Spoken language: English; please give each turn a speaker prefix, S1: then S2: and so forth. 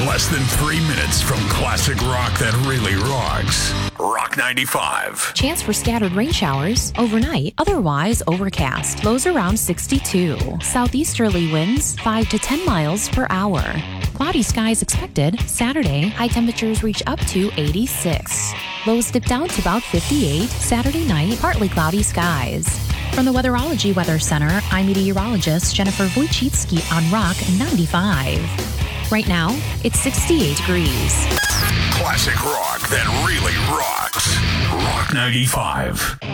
S1: Less than 3 minutes from classic rock that really rocks. Rock 95.
S2: Chance for scattered rain showers overnight, otherwise overcast. Lows around 62. Southeasterly winds 5 to 10 miles per hour. Cloudy skies expected. Saturday, high temperatures reach up to 86. Lows dip down to about 58. Saturday night, partly cloudy skies. From the Weatherology Weather Center, I'm meteorologist Jennifer Wojcicki on Rock 95. Right now, it's 68 degrees.
S1: Classic rock that really rocks. Rock 95.